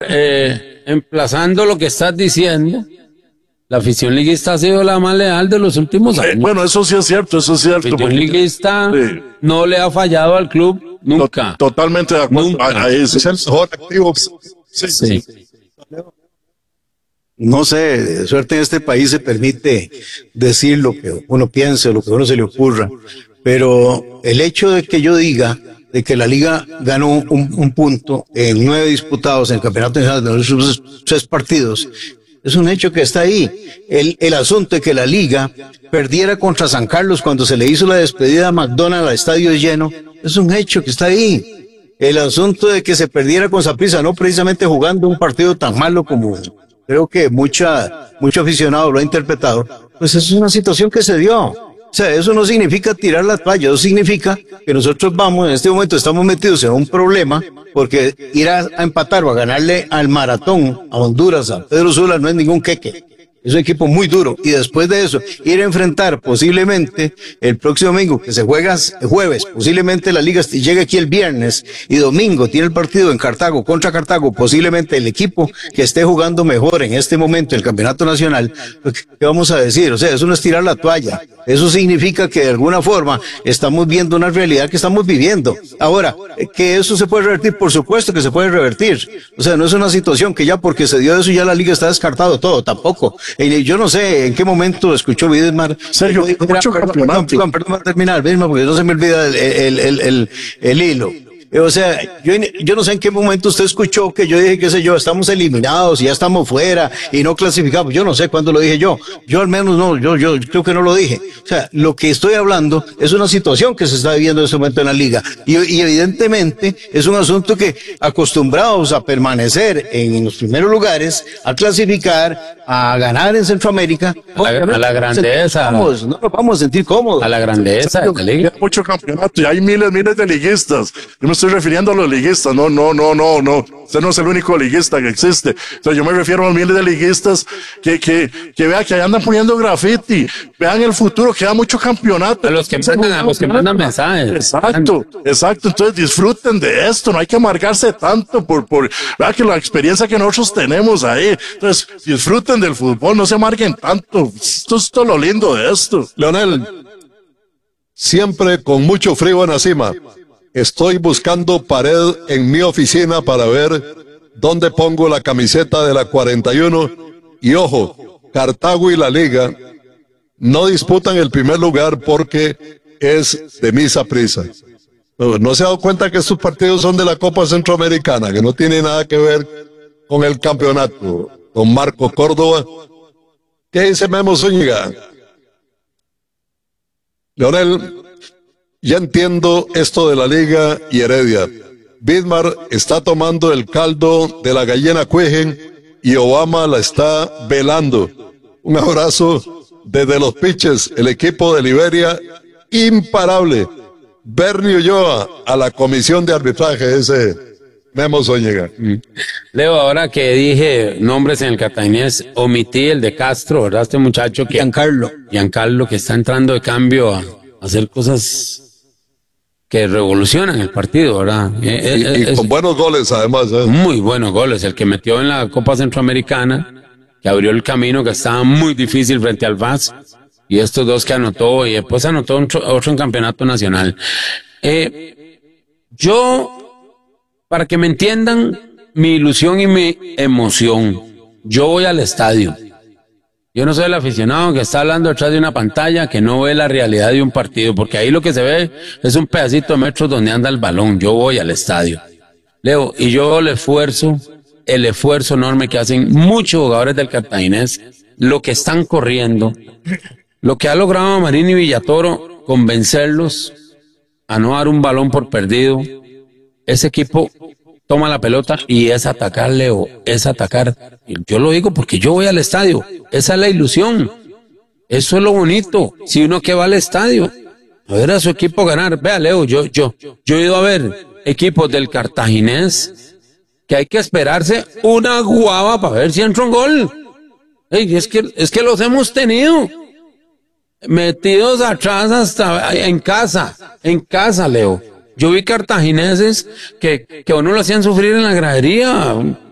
emplazando lo que estás diciendo, la afición liguista ha sido la más leal de los últimos años. Bueno, eso sí es cierto, eso es cierto. La afición liguista no le ha fallado al club nunca. Totalmente de acuerdo. Es el mejor activo. Sí. No sé, de suerte en este país se permite decir lo que uno piense, lo que a uno se le ocurra, pero el hecho de que yo diga de que la liga ganó un punto en 9 disputados en el campeonato nacional de los 3 partidos, es un hecho que está ahí. El asunto de que la liga perdiera contra San Carlos cuando se le hizo la despedida a McDonald's al estadio lleno, es un hecho que está ahí. El asunto de que se perdiera con Saprissa, no precisamente jugando un partido tan malo como creo que mucho aficionado lo ha interpretado, pues es una situación que se dio. O sea, eso no significa tirar la toalla, eso significa que nosotros en este momento estamos metidos en un problema, porque ir a empatar o a ganarle al Maratón, a Honduras, a Pedro Sula, no es ningún queque. Es un equipo muy duro. Y después de eso, ir a enfrentar posiblemente el próximo domingo, que se juega jueves, posiblemente la liga llegue aquí el viernes, y domingo tiene el partido en Cartago, contra Cartago, posiblemente el equipo que esté jugando mejor en este momento el campeonato nacional. ¿Qué vamos a decir? O sea, eso no es tirar la toalla. Eso significa que de alguna forma estamos viendo una realidad que estamos viviendo. Ahora, que eso se puede revertir, por supuesto que se puede revertir. O sea, no es una situación que ya porque se dio eso ya la liga está descartado todo, tampoco. Yo no sé en qué momento escuchó Widmar. Sergio, perdón, para terminar, Widmar, porque no se me olvida el hilo. O sea, yo no sé en qué momento usted escuchó que yo dije, qué sé yo, estamos eliminados y ya estamos fuera y no clasificamos. Yo no sé cuándo lo dije yo. Yo al menos no, yo creo que no lo dije. O sea, lo que estoy hablando es una situación que se está viviendo en este momento en la liga. Y evidentemente es un asunto que acostumbrados a permanecer en los primeros lugares, a clasificar, a ganar en Centroamérica. A la grandeza. No nos vamos a sentir cómodos. A la grandeza de la liga. Hay mucho campeonato y hay miles de liguistas. Yo me estoy refiriendo a los liguistas. No. Usted no es el único liguista que existe. Entonces yo me refiero a los miles de liguistas que vean que ahí andan poniendo graffiti. Vean el futuro, queda mucho campeonato. A los que mandan mensajes. Exacto. Entonces disfruten de esto. No hay que amargarse tanto vean que la experiencia que nosotros tenemos ahí. Entonces disfruten del fútbol, no se amarguen tanto. Esto es todo lo lindo de esto. Leonel, siempre con mucho frío en la cima. Estoy buscando pared en mi oficina para ver dónde pongo la camiseta de la 41. Y ojo, Cartago y la Liga no disputan el primer lugar porque es de mi Saprissa. ¿No se ha dado cuenta que estos partidos son de la Copa Centroamericana, que no tiene nada que ver con el campeonato? Don Marco Córdoba. ¿Qué dice Memo Zúñiga? Leonel, ya entiendo esto de la Liga y Heredia. Widmar está tomando el caldo de la gallina Cuejen y Obama la está velando. Un abrazo desde los pitches, el equipo de Liberia, imparable. Bernie Ulloa a la comisión de arbitraje, ese Memo Zúñiga. Leo, ahora que dije nombres en el cartaginés, omití el de Castro, ¿verdad? Este muchacho que... Giancarlo, que está entrando de cambio a hacer cosas que revolucionan el partido, ¿verdad? Y con buenos goles, además. Muy buenos goles. El que metió en la Copa Centroamericana, que abrió el camino, que estaba muy difícil frente al VAS, y estos dos que anotó, y después anotó otro en campeonato nacional. Yo, para que me entiendan mi ilusión y mi emoción, yo voy al estadio. Yo no soy el aficionado que está hablando detrás de una pantalla, que no ve la realidad de un partido, porque ahí lo que se ve es un pedacito de metros donde anda el balón. Yo voy al estadio, Leo, y yo veo el esfuerzo enorme que hacen muchos jugadores del cartaginés, lo que están corriendo, lo que ha logrado Marín y Villatoro, convencerlos a no dar un balón por perdido. Ese equipo toma la pelota y es atacar, Leo, es atacar. Yo lo digo porque yo voy al estadio. Esa es la ilusión. Eso es lo bonito. Si uno que va al estadio a ver a su equipo ganar. Vea, Leo, yo he ido a ver equipos del cartaginés que hay que esperarse una guava para ver si entra un gol. Ey, es que los hemos tenido metidos atrás hasta en casa, Leo. Yo vi cartagineses que a uno lo hacían sufrir en la gradería.